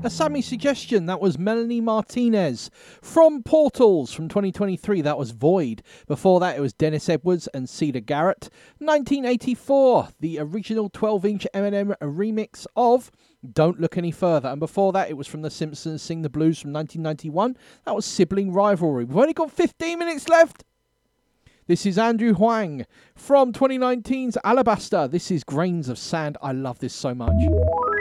A Sammy suggestion, that was Melanie Martinez. From Portals from 2023, that was Void. Before that, it was Dennis Edwards and Cedar Garrett. 1984, the original 12-inch Eminem remix of Don't Look Any Further. And before that, it was from The Simpsons, Sing the Blues from 1991. That was Sibling Rivalry. We've only got 15 minutes left. This is Andrew Huang from 2019's Alabaster. This is Grains of Sand. I love this so much.